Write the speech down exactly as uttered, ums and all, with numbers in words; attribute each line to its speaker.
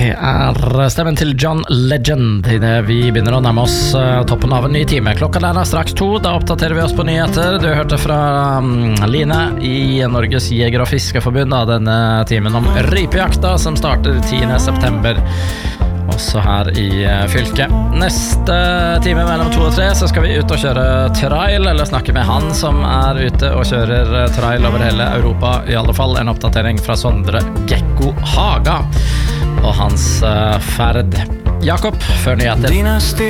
Speaker 1: Det er stemmen til John Legend i det vi begynner å nærme oss toppen av en ny time. Klokka der er straks to, da oppdaterer vi oss på nyheter. Du hørte fra Line i Norges Jeger- og Fiskeforbund av denne timen om rypejakta som starter tiende september. Også her i fylket. Neste time mellom to og tre så skal vi ut og kjøre trail, eller snakke med han som er ute og kjører trail over hele Europa. I alle fall en oppdatering fra Sondre Gekko Haga og hans uh, ferd. Jakob, før nyheter.